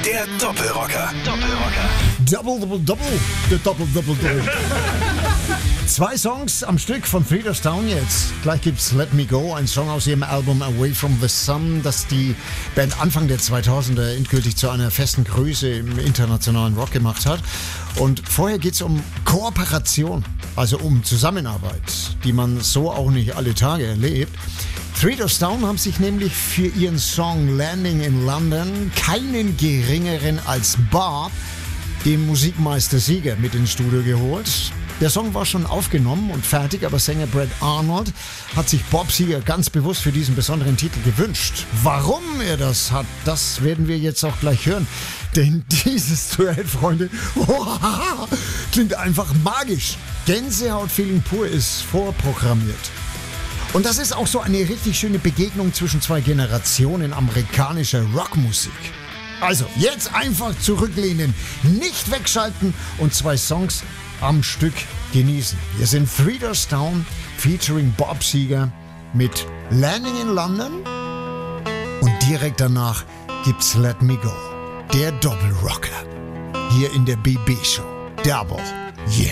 Der Doppelrocker. Double. 2 Songs am Stück von Three Doors Down jetzt. Gleich gibt's Let Me Go, ein Song aus ihrem Album Away From The Sun, das die Band Anfang der 2000er endgültig zu einer festen Größe im internationalen Rock gemacht hat. Und vorher geht's um Kooperation, also um Zusammenarbeit, die man so auch nicht alle Tage erlebt. Three Doors Down haben sich nämlich für ihren Song Landing in London keinen geringeren als Bob, den Musikmeister Seeger, mit ins Studio geholt. Der Song war schon aufgenommen und fertig, aber Sänger Brad Arnold hat sich Bob Seeger ganz bewusst für diesen besonderen Titel gewünscht. Warum er das hat, das werden wir jetzt auch gleich hören. Denn dieses Duett, Freunde, klingt einfach magisch. Gänsehaut-Feeling pur ist vorprogrammiert. Und das ist auch so eine richtig schöne Begegnung zwischen 2 Generationen amerikanischer Rockmusik. Also, jetzt einfach zurücklehnen, nicht wegschalten und 2 Songs am Stück genießen. Hier sind Three Doors Down featuring Bob Seeger mit Landing in London und direkt danach gibt's Let Me Go, der Doppelrocker. Hier in der BB Show. Double. Yeah.